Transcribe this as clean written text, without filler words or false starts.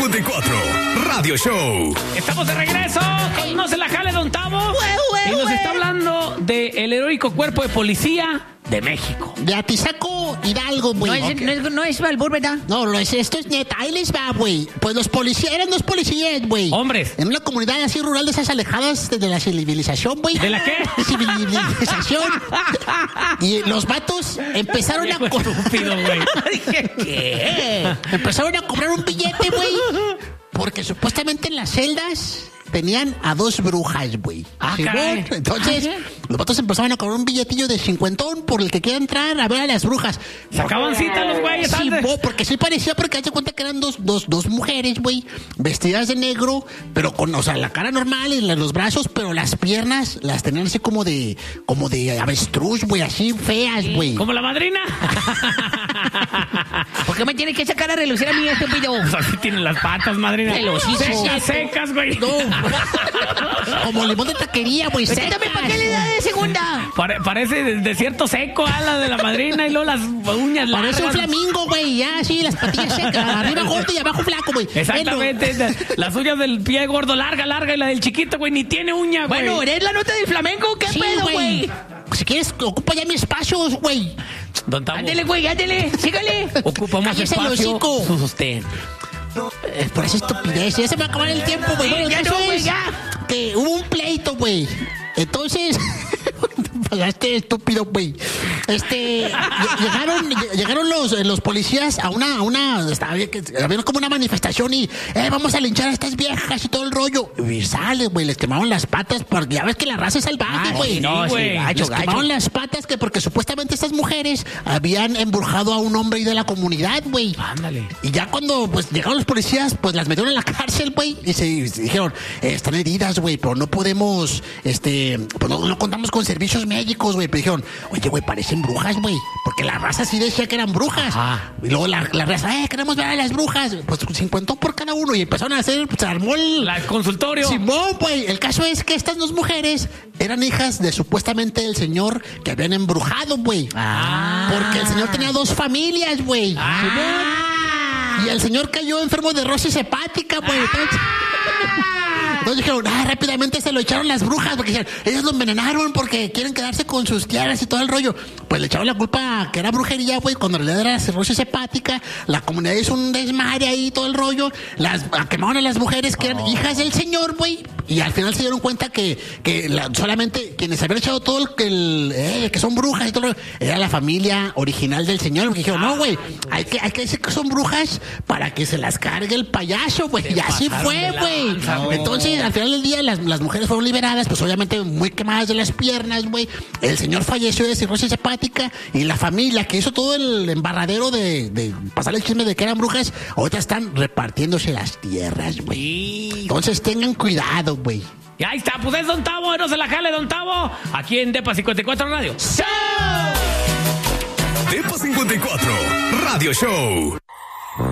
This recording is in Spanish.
54 Radio Show. Estamos de regreso con No se la jale, don Tavo. Y nos está hablando del heroico cuerpo de policía de México. De Atizaco, Hidalgo, güey. No es albur, ¿verdad? No, esto es neta. Ahí les va, güey. Pues los policías, eran dos policías, güey. Hombres. En una comunidad así rural de esas alejadas de la civilización, güey. ¿De la qué? Civilización. Y los vatos empezaron a... Estúpido, güey. ¿Qué? Empezaron a cobrar un billete, güey. Porque supuestamente en las celdas tenían a 2 brujas, güey. Caray. Entonces, los vatos empezaron a cobrar un billetillo de 50 por el que quiera entrar a ver a las brujas. Sacaban cita los güeyes Sí, antes. porque sí parecía, porque hazte cuenta que eran dos mujeres, güey, vestidas de negro, pero con, o sea, la cara normal y los brazos, pero las piernas las tenían así como de avestruz, güey, así feas, güey. ¿Como la madrina? ¿Por qué me tiene que sacar a relucir a mí, estúpido? Pues así tienen las patas, madrina. Se los hizo. Secas, güey. No. Como limón de taquería, güey. ¿Pero también para qué le da de segunda? Parece desierto seco a la de la madrina y luego las uñas largas. Parece un flamingo, güey, ya, sí, las patillas secas, arriba gordo y abajo flaco, güey. Exactamente. Las uñas del pie gordo, larga, y la del chiquito, güey, ni tiene uña, güey. Bueno, ¿eres la nota del flamenco? ¿Qué Sí, pedo, güey? Si quieres, ocupa ya mi espacio, güey. Don Tavo, Ándele, güey, ándele, sígale. ocupa más Cállese el espacio hocico. su sostén. Por esa estupidez, ya se me va a acabar el tiempo, güey. Bueno, ya el caso no, güey, es ya. que hubo un pleito, güey. Entonces, pasaste estúpido, güey. Llegaron los policías a había como una manifestación y vamos a linchar a estas viejas y todo el rollo. Y sale, güey, les quemaron las patas porque ya ves que la raza es salvaje, güey. no, sí, Les quemaron las patas porque supuestamente estas mujeres habían embrujado a un hombre de la comunidad, güey. Ándale. Y ya cuando pues llegaron los policías, pues las metieron en la cárcel, güey, y se dijeron, están heridas, güey, pero no podemos, pues no contamos con servicios médicos, güey. Pero dijeron, oye, güey, parecen brujas, güey, porque la raza sí decía que eran brujas. Ajá. Y luego la raza, queremos ver a las brujas, pues 50 por cada uno, y empezaron a hacer, pues se armó el consultorio. Simón, güey. El caso es que estas 2 mujeres eran hijas de supuestamente el señor que habían embrujado, güey. Porque el señor tenía 2 familias, güey. Y el señor cayó enfermo de cirrosis hepática, güey. Entonces dijeron, rápidamente se lo echaron las brujas, porque dijeron, ellas lo envenenaron porque quieren quedarse con sus tierras y todo el rollo. Pues le echaron la culpa que era brujería, güey, cuando en realidad era cirrosis hepática. La comunidad hizo un desmadre ahí, todo el rollo. Quemaron a las mujeres que eran hijas del señor, güey. Y al final se dieron cuenta que solamente quienes habían echado todo que son brujas y todo el rollo, era la familia original del señor. Porque dijeron, no, güey, hay que decir que son brujas para que se las cargue el payaso, güey. Y así fue, güey. Entonces, al final del día, las mujeres fueron liberadas, pues obviamente muy quemadas de las piernas, güey. El señor falleció de cirrosis hepática y la familia que hizo todo el embarradero de pasar el chisme de que eran brujas, ahorita están repartiéndose las tierras, güey. Entonces tengan cuidado, güey. Y ahí está, pues es Don Tavo, no se la jale, Don Tavo, aquí en Depa 54 Radio. Depa 54 Radio Show.